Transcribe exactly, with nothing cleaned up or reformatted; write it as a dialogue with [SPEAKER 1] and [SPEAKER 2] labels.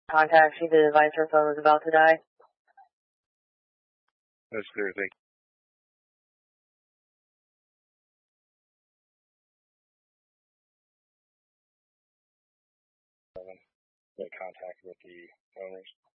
[SPEAKER 1] Contact, she did advise her phone was about to die.
[SPEAKER 2] That's clear, thank you. Make contact with the owners.